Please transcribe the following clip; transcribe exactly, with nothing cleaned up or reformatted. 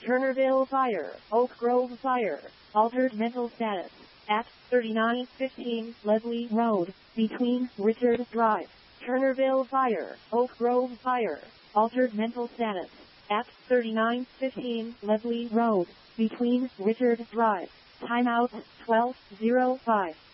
Turnerville Fire, Oak Grove Fire, altered mental status, at thirty-nine fifteen Leslie Road, between Richard Drive. Turnerville Fire, Oak Grove Fire, altered mental status, at thirty-nine fifteen Leslie Road, between Richard Drive. Timeout twelve oh five.